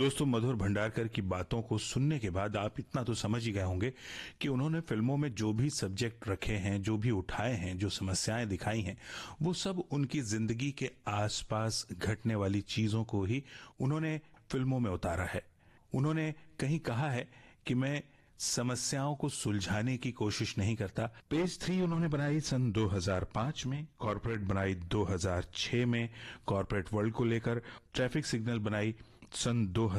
दोस्तों, मधुर भंडारकर की बातों को सुनने के बाद आप इतना तो समझ ही गए होंगे कि उन्होंने फिल्मों में जो भी सब्जेक्ट रखे हैं, जो भी उठाए हैं, जो समस्याएं दिखाई हैं, वो सब उनकी जिंदगी के आसपास घटने वाली चीजों को ही उन्होंने फिल्मों में उतारा है। उन्होंने कहीं कहा है कि मैं समस्याओं को सुलझाने की कोशिश नहीं करता। पेज 3 उन्होंने बनाई सन 2005 में, कॉर्पोरेट बनाई 2006 में कॉर्पोरेट वर्ल्ड को लेकर, ट्रैफिक सिग्नल बनाई सन 2000